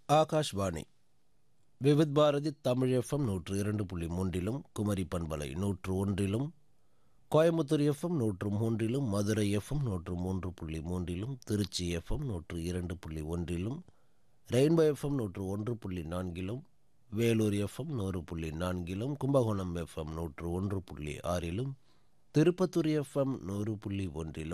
Akashvani Vividh Bharathi Tamil FM 102.3 Kumari பண்பலை 101, Coimbatore FM 103, Madurai FM 103.3, Trichy FM 102.1, rainbow FM 101.4, Vellore FM 100.4, Kumbakonam FM 101.6, Tirupattur FM 100.1